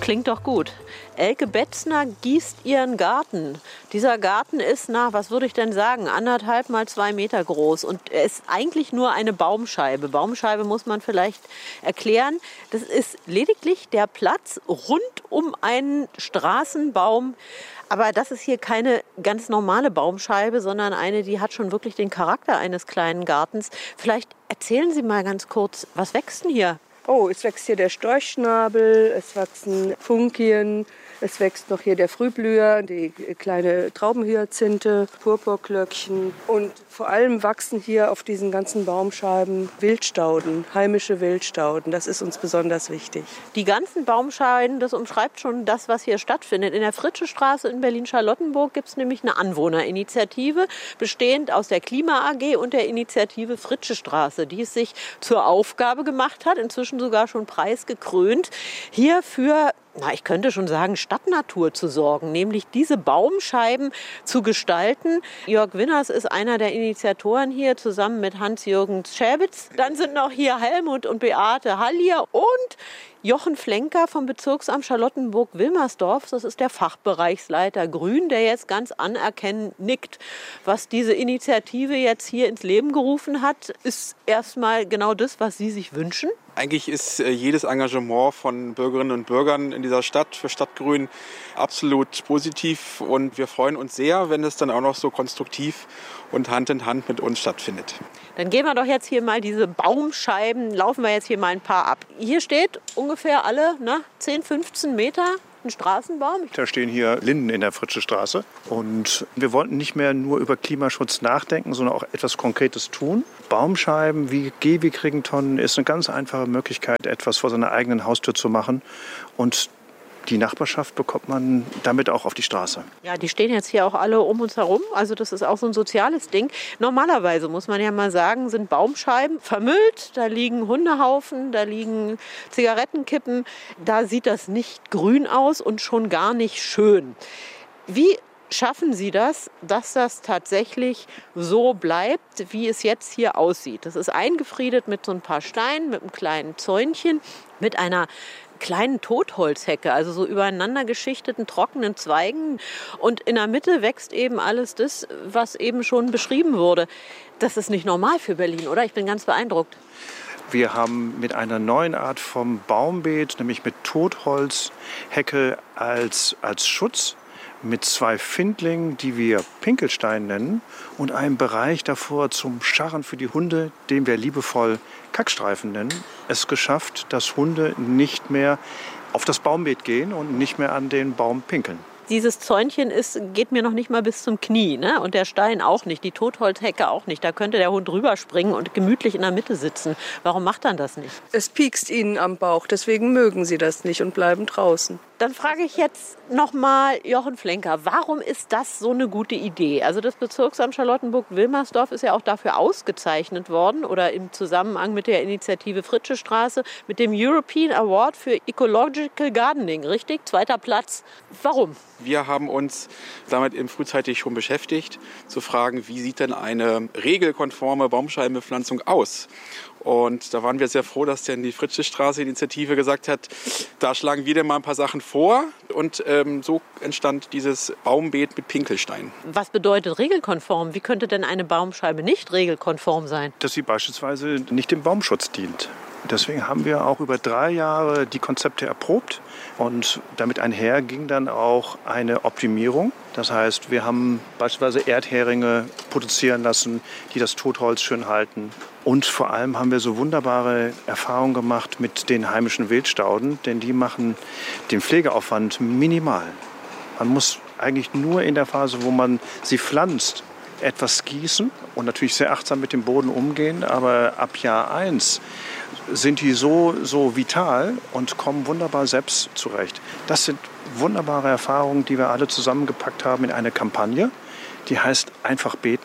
Klingt doch gut. Elke Betzner gießt ihren Garten. Dieser Garten ist, was würde ich denn sagen, 1,5 mal 2 Meter groß. Und er ist eigentlich nur eine Baumscheibe. Baumscheibe muss man vielleicht erklären. Das ist lediglich der Platz rund um einen Straßenbaum. Aber das ist hier keine ganz normale Baumscheibe, sondern eine, die hat schon wirklich den Charakter eines kleinen Gartens. Vielleicht erzählen Sie mal ganz kurz, was wächst denn hier? Oh, es wächst hier der Storchschnabel, es wachsen Funkien, es wächst noch hier der Frühblüher, die kleine Traubenhyazinthe, Purpurklöckchen. Und vor allem wachsen hier auf diesen ganzen Baumscheiben Wildstauden, heimische Wildstauden. Das ist uns besonders wichtig. Die ganzen Baumscheiben, das umschreibt schon das, was hier stattfindet. In der Fritschestraße in Berlin-Charlottenburg gibt es nämlich eine Anwohnerinitiative, bestehend aus der Klima AG und der Initiative Fritschestraße, die es sich zur Aufgabe gemacht hat, inzwischen sogar schon preisgekrönt, hier für, ich könnte schon sagen, Stadtnatur zu sorgen, nämlich diese Baumscheiben zu gestalten. Jörg Winners ist einer der Initiatoren hier, zusammen mit Hans-Jürgen Schäbitz. Dann sind noch hier Helmut und Beate Hallier und Jochen Flenker vom Bezirksamt Charlottenburg-Wilmersdorf. Das ist der Fachbereichsleiter Grün, der jetzt ganz anerkennend nickt. Was diese Initiative jetzt hier ins Leben gerufen hat, ist erstmal genau das, was Sie sich wünschen. Eigentlich ist jedes Engagement von Bürgerinnen und Bürgern in dieser Stadt für Stadtgrün absolut positiv. Und wir freuen uns sehr, wenn es dann auch noch so konstruktiv und Hand in Hand mit uns stattfindet. Dann gehen wir doch jetzt hier mal diese Baumscheiben, laufen wir jetzt hier mal ein paar ab. Hier steht ungefähr alle 10, 15 Meter ein Straßenbaum. Da stehen hier Linden in der Fritschestraße. Und wir wollten nicht mehr nur über Klimaschutz nachdenken, sondern auch etwas Konkretes tun. Baumscheiben wie Gehwegregentonnen ist eine ganz einfache Möglichkeit, etwas vor seiner eigenen Haustür zu machen. Und die Nachbarschaft bekommt man damit auch auf die Straße. Ja, die stehen jetzt hier auch alle um uns herum. Also das ist auch so ein soziales Ding. Normalerweise, muss man ja mal sagen, sind Baumscheiben vermüllt. Da liegen Hundehaufen, da liegen Zigarettenkippen. Da sieht das nicht grün aus und schon gar nicht schön. Wie schaffen Sie das, dass das tatsächlich so bleibt, wie es jetzt hier aussieht? Das ist eingefriedet mit so ein paar Steinen, mit einem kleinen Zäunchen, mit einer kleinen Totholzhecke, also so übereinander geschichteten trockenen Zweigen. Und in der Mitte wächst eben alles das, was eben schon beschrieben wurde. Das ist nicht normal für Berlin, oder? Ich bin ganz beeindruckt. Wir haben mit einer neuen Art vom Baumbeet, nämlich mit Totholzhecke als Schutz, mit 2 Findlingen, die wir Pinkelstein nennen, und einem Bereich davor zum Scharren für die Hunde, den wir liebevoll Kackstreifen nennen, es geschafft, dass Hunde nicht mehr auf das Baumbeet gehen und nicht mehr an den Baum pinkeln. Dieses Zäunchen geht mir noch nicht mal bis zum Knie, ne? Und der Stein auch nicht, die Totholzhecke auch nicht. Da könnte der Hund rüberspringen und gemütlich in der Mitte sitzen. Warum macht er das nicht? Es piekst ihnen am Bauch, deswegen mögen sie das nicht und bleiben draußen. Dann frage ich jetzt noch mal Jochen Flenker, warum ist das so eine gute Idee? Also das Bezirksamt Charlottenburg-Wilmersdorf ist ja auch dafür ausgezeichnet worden oder im Zusammenhang mit der Initiative Fritschestraße mit dem European Award für Ecological Gardening, richtig? 2. Platz. Warum? Wir haben uns damit eben frühzeitig schon beschäftigt, zu fragen, wie sieht denn eine regelkonforme Baumscheibenbepflanzung aus? Und da waren wir sehr froh, dass dann die Fritschestraße-Initiative gesagt hat, da schlagen wir dir mal ein paar Sachen vor. Und so entstand dieses Baumbeet mit Pinkelstein. Was bedeutet regelkonform? Wie könnte denn eine Baumscheibe nicht regelkonform sein? Dass sie beispielsweise nicht dem Baumschutz dient. Deswegen haben wir auch über 3 Jahre die Konzepte erprobt. Und damit einher ging dann auch eine Optimierung. Das heißt, wir haben beispielsweise Erdheringe produzieren lassen, die das Totholz schön halten. Und vor allem haben wir so wunderbare Erfahrungen gemacht mit den heimischen Wildstauden, denn die machen den Pflegeaufwand minimal. Man muss eigentlich nur in der Phase, wo man sie pflanzt, etwas gießen und natürlich sehr achtsam mit dem Boden umgehen. Aber ab Jahr 1 sind die so vital und kommen wunderbar selbst zurecht. Das sind wunderbare Erfahrungen, die wir alle zusammengepackt haben in eine Kampagne, die heißt Einfach beten.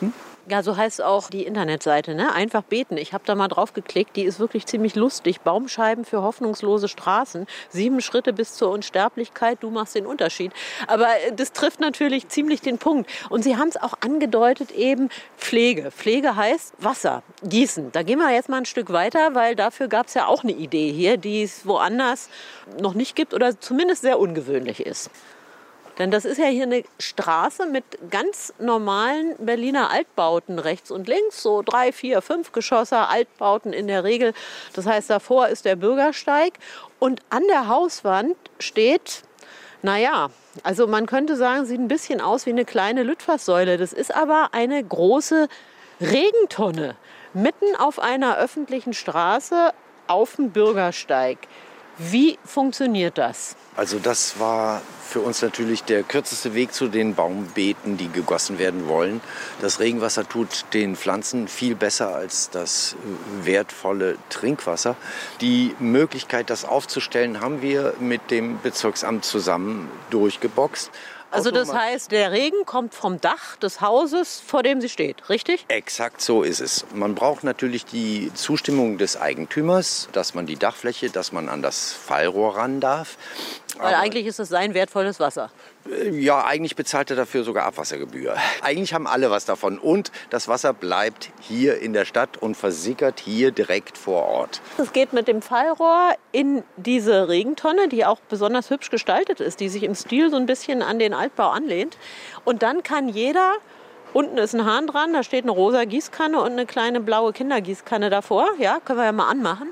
Ja, so heißt auch die Internetseite, ne? Einfach beten. Ich habe da mal drauf geklickt, die ist wirklich ziemlich lustig. Baumscheiben für hoffnungslose Straßen. 7 Schritte bis zur Unsterblichkeit, du machst den Unterschied. Aber das trifft natürlich ziemlich den Punkt. Und Sie haben es auch angedeutet eben, Pflege. Pflege heißt Wasser, Gießen. Da gehen wir jetzt mal ein Stück weiter, weil dafür gab es ja auch eine Idee hier, die es woanders noch nicht gibt oder zumindest sehr ungewöhnlich ist. Denn das ist ja hier eine Straße mit ganz normalen Berliner Altbauten rechts und links, so 3, 4, 5 Geschosse, Altbauten in der Regel. Das heißt, davor ist der Bürgersteig und an der Hauswand steht, naja, also man könnte sagen, sieht ein bisschen aus wie eine kleine Litfaßsäule. Das ist aber eine große Regentonne mitten auf einer öffentlichen Straße auf dem Bürgersteig. Wie funktioniert das? Also das war für uns natürlich der kürzeste Weg zu den Baumbeeten, die gegossen werden wollen. Das Regenwasser tut den Pflanzen viel besser als das wertvolle Trinkwasser. Die Möglichkeit, das aufzustellen, haben wir mit dem Bezirksamt zusammen durchgeboxt. Also das heißt, der Regen kommt vom Dach des Hauses, vor dem sie steht, richtig? Exakt so ist es. Man braucht natürlich die Zustimmung des Eigentümers, dass man die Dachfläche, dass man an das Fallrohr ran darf. Weil eigentlich ist es sein wertvolles Wasser. Ja, eigentlich bezahlt er dafür sogar Abwassergebühr. Eigentlich haben alle was davon. Und das Wasser bleibt hier in der Stadt und versickert hier direkt vor Ort. Es geht mit dem Fallrohr in diese Regentonne, die auch besonders hübsch gestaltet ist, die sich im Stil so ein bisschen an den Altbau anlehnt. Und dann kann jeder, unten ist ein Hahn dran, da steht eine rosa Gießkanne und eine kleine blaue Kindergießkanne davor. Ja, können wir ja mal anmachen.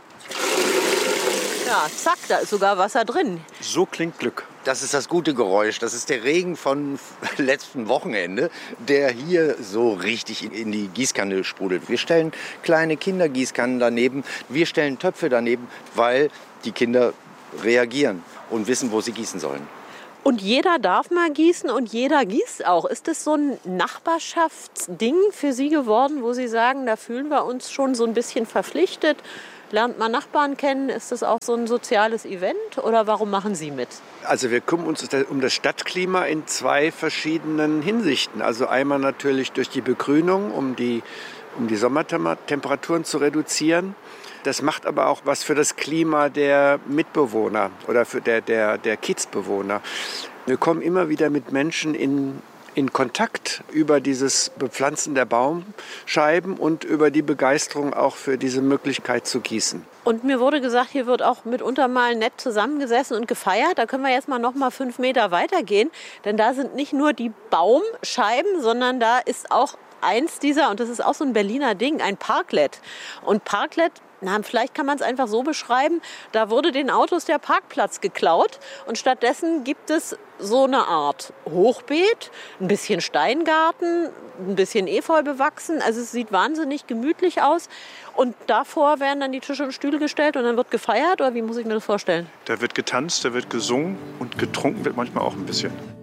Ja, zack, da ist sogar Wasser drin. So klingt Glück. Das ist das gute Geräusch. Das ist der Regen von letzten Wochenende, der hier so richtig in die Gießkanne sprudelt. Wir stellen kleine Kindergießkannen daneben. Wir stellen Töpfe daneben, weil die Kinder reagieren und wissen, wo sie gießen sollen. Und jeder darf mal gießen und jeder gießt auch. Ist das so ein Nachbarschaftsding für Sie geworden, wo Sie sagen, da fühlen wir uns schon so ein bisschen verpflichtet? Lernt man Nachbarn kennen? Ist das auch so ein soziales Event oder warum machen Sie mit? Also wir kümmern uns um das Stadtklima in 2 verschiedenen Hinsichten. Also einmal natürlich durch die Begrünung, um die Sommertemperaturen zu reduzieren. Das macht aber auch was für das Klima der Mitbewohner oder für der Kiezbewohner. Wir kommen immer wieder mit Menschen in Kontakt über dieses Bepflanzen der Baumscheiben und über die Begeisterung auch für diese Möglichkeit zu gießen. Und mir wurde gesagt, hier wird auch mitunter mal nett zusammengesessen und gefeiert. Da können wir jetzt mal noch mal 5 Meter weitergehen. Denn da sind nicht nur die Baumscheiben, sondern da ist auch eins dieser, und das ist auch so ein Berliner Ding, ein Parklet. Und Parklet, vielleicht kann man es einfach so beschreiben, da wurde den Autos der Parkplatz geklaut und stattdessen gibt es so eine Art Hochbeet, ein bisschen Steingarten, ein bisschen Efeu bewachsen. Also es sieht wahnsinnig gemütlich aus und davor werden dann die Tische und Stühle gestellt und dann wird gefeiert oder wie muss ich mir das vorstellen? Da wird getanzt, da wird gesungen und getrunken wird manchmal auch ein bisschen.